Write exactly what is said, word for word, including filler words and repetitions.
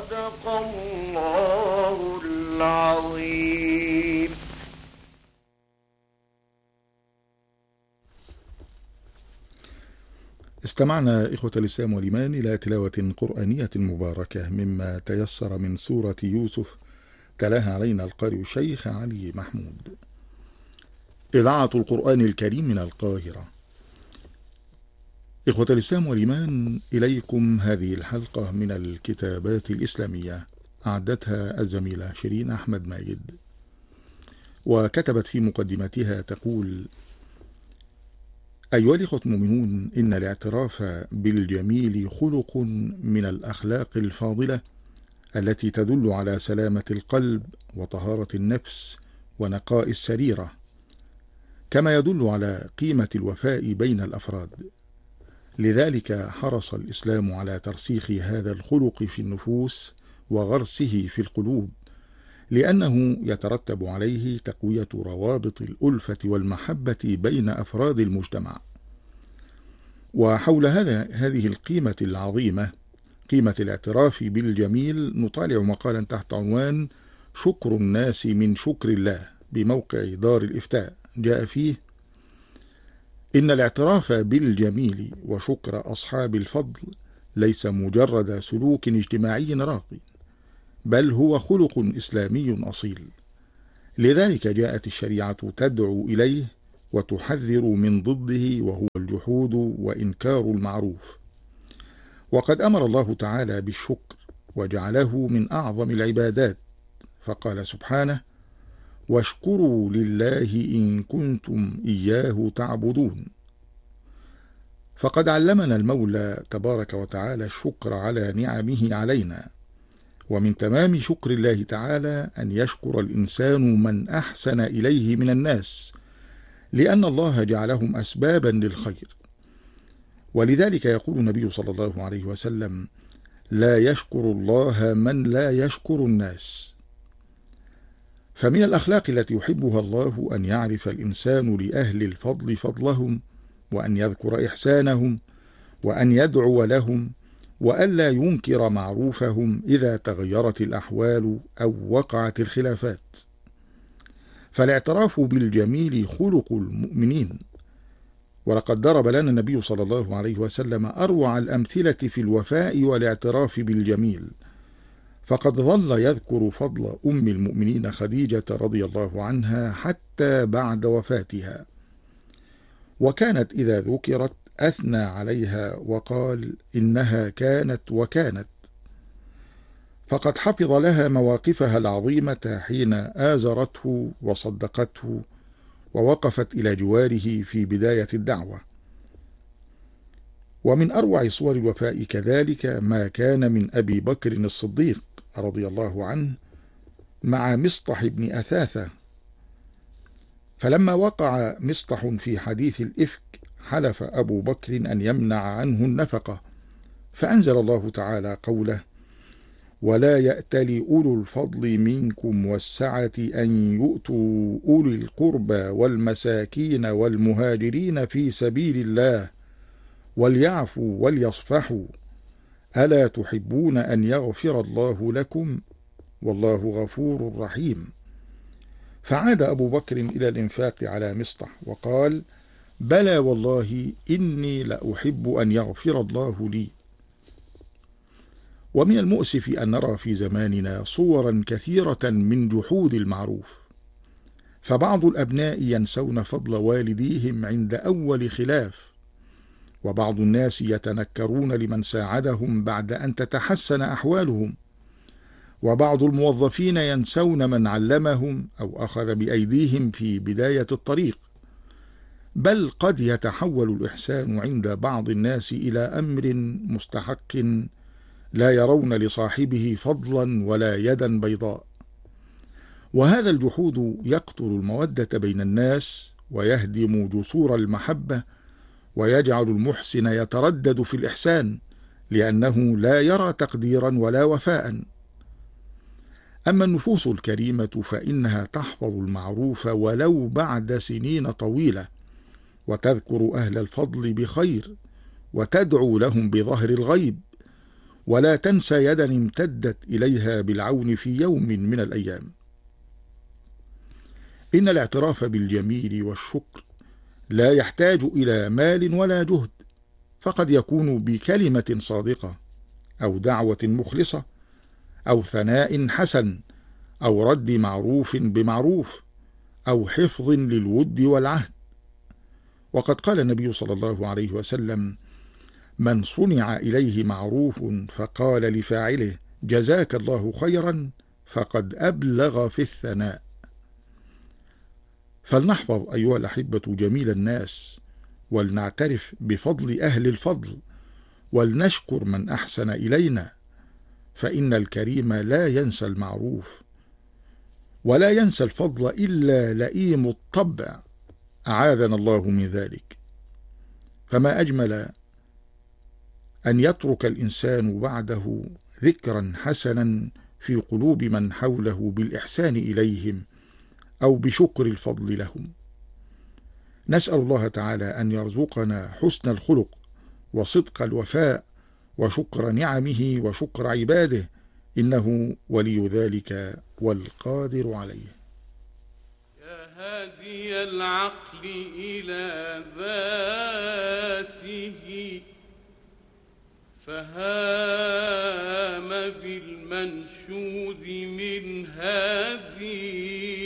صدق الله العظيم. استمعنا إخوة الإسلام والإيمان إلى تلاوة قرآنية مباركة مما تيسر من سورة يوسف، تلاها علينا القارئ الشيخ علي محمود. إذاعة القرآن الكريم من القاهرة. إخوة الإسلام والإيمان، إليكم هذه الحلقة من الكتابات الإسلامية، أعدتها الزميلة شيرين أحمد ماجد، وكتبت في مقدمتها تقول: أيها الإخوة المؤمنون، إن الاعتراف بالجميل خلق من الأخلاق الفاضلة التي تدل على سلامة القلب وطهارة النفس ونقاء السريرة، كما يدل على قيمة الوفاء بين الأفراد. لذلك حرص الإسلام على ترسيخ هذا الخلق في النفوس وغرسه في القلوب، لأنه يترتب عليه تقوية روابط الألفة والمحبة بين أفراد المجتمع. وحول هذا هذه القيمة العظيمة، قيمة الاعتراف بالجميل، نطالع مقالا تحت عنوان شكر الناس من شكر الله بموقع دار الإفتاء، جاء فيه: إن الاعتراف بالجميل وشكر أصحاب الفضل ليس مجرد سلوك اجتماعي راقي، بل هو خلق إسلامي أصيل. لذلك جاءت الشريعة تدعو إليه وتحذر من ضده، وهو الجحود وإنكار المعروف. وقد أمر الله تعالى بالشكر وجعله من أعظم العبادات، فقال سبحانه: واشكروا لله إن كنتم إياه تعبدون. فقد علمنا المولى تبارك وتعالى الشكر على نعمه علينا، ومن تمام شكر الله تعالى أن يشكر الإنسان من أحسن إليه من الناس، لأن الله جعلهم أسبابا للخير. ولذلك يقول النبي صلى الله عليه وسلم: لا يشكر الله من لا يشكر الناس. فمن الأخلاق التي يحبها الله أن يعرف الإنسان لأهل الفضل فضلهم، وأن يذكر إحسانهم، وأن يدعو لهم، وألا ينكر معروفهم إذا تغيرت الأحوال أو وقعت الخلافات. فالاعتراف بالجميل خلق المؤمنين، ولقد ضرب لنا النبي صلى الله عليه وسلم أروع الأمثلة في الوفاء والاعتراف بالجميل، فقد ظل يذكر فضل أم المؤمنين خديجة رضي الله عنها حتى بعد وفاتها، وكانت إذا ذكرت أثنى عليها وقال: إنها كانت وكانت. فقد حفظ لها مواقفها العظيمة حين آزرته وصدقته ووقفت إلى جواره في بداية الدعوة. ومن أروع صور الوفاء كذلك ما كان من أبي بكر الصديق رضي الله عنه مع مصطح بن أثاثة، فلما وقع مصطح في حديث الإفك حلف أبو بكر أن يمنع عنه النفقة، فأنزل الله تعالى قوله: ولا يأتل أولو الفضل منكم والسعة أن يؤتوا أولي القربى والمساكين والمهاجرين في سبيل الله وليعفوا وليصفحوا ألا تحبون أن يغفر الله لكم والله غفور رحيم. فعاد أبو بكر إلى الإنفاق على مصطح وقال: بلى والله إني لأحب أن يغفر الله لي. ومن المؤسف أن نرى في زماننا صورا كثيرة من جحود المعروف، فبعض الأبناء ينسون فضل والديهم عند أول خلاف، وبعض الناس يتنكرون لمن ساعدهم بعد أن تتحسن أحوالهم، وبعض الموظفين ينسون من علمهم أو أخذ بأيديهم في بداية الطريق، بل قد يتحول الإحسان عند بعض الناس إلى أمر مستحق لا يرون لصاحبه فضلا ولا يدا بيضاء. وهذا الجحود يقتل المودة بين الناس ويهدم جسور المحبة، ويجعل المحسن يتردد في الإحسان لأنه لا يرى تقديرا ولا وفاء. أما النفوس الكريمة فإنها تحفظ المعروف ولو بعد سنين طويلة، وتذكر أهل الفضل بخير وتدعو لهم بظهر الغيب، ولا تنسى يدا امتدت إليها بالعون في يوم من الأيام. إن الاعتراف بالجميل والشكر لا يحتاج إلى مال ولا جهد، فقد يكون بكلمة صادقة، أو دعوة مخلصة، أو ثناء حسن، أو رد معروف بمعروف، أو حفظ للود والعهد. وقد قال النبي صلى الله عليه وسلم: من صنع إليه معروف فقال لفاعله جزاك الله خيرا فقد أبلغ في الثناء. فلنحفظ أيها الأحبة جميل الناس، ولنعترف بفضل أهل الفضل، ولنشكر من أحسن إلينا، فإن الكريم لا ينسى المعروف، ولا ينسى الفضل إلا لئيم الطبع، أعاذنا الله من ذلك. فما أجمل أن يترك الإنسان بعده ذكرا حسنا في قلوب من حوله بالإحسان إليهم أو بشكر الفضل لهم. نسأل الله تعالى أن يرزقنا حسن الخلق وصدق الوفاء وشكر نعمه وشكر عباده، إنه ولي ذلك والقادر عليه. يا هادي العقل إلى ذاته، فهام بالمنشود من هذه